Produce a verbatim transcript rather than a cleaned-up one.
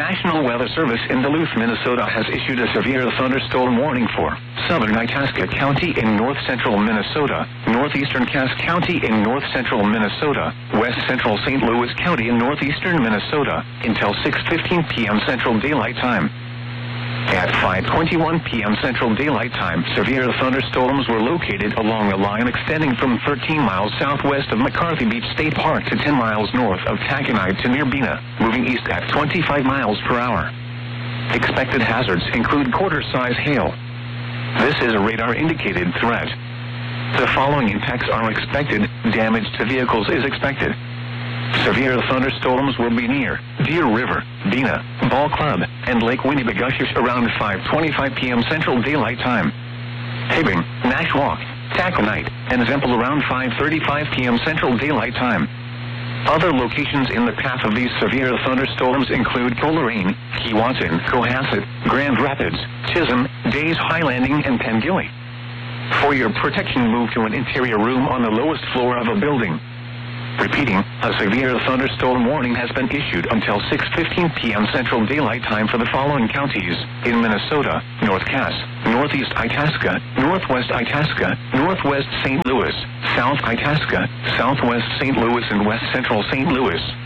National Weather Service in Duluth, Minnesota has issued a severe thunderstorm warning for southern Itasca County in north-central Minnesota, northeastern Cass County in north-central Minnesota, west-central Saint Louis County in northeastern Minnesota, until six fifteen p.m. Central Daylight Time. At five twenty-one p.m. Central Daylight Time, severe thunderstorms were located along a line extending from thirteen miles southwest of McCarthy Beach State Park to ten miles north of Taconite to near Bena, moving east at twenty-five miles per hour. Expected hazards include quarter-size hail. This is a radar-indicated threat. The following impacts are expected. Damage to vehicles is expected. Severe thunderstorms will be near Deer River, Bena, Ball Club, and Lake Winnibigoshish around five twenty-five p.m. Central Daylight Time. Hibbing, Nashwauk, Taconite, and Zemple around five thirty-five p.m. Central Daylight Time. Other locations in the path of these severe thunderstorms include Coleraine, Keewatin, Cohasset, Grand Rapids, Chisholm, Days High Landing, and Pengilly. For your protection, move to an interior room on the lowest floor of a building. Repeating, a severe thunderstorm warning has been issued until six fifteen p.m. Central Daylight Time for the following counties in Minnesota: North Cass, Northeast Itasca, Northwest Itasca, Northwest Saint Louis, South Itasca, Southwest Saint Louis, and West Central Saint Louis.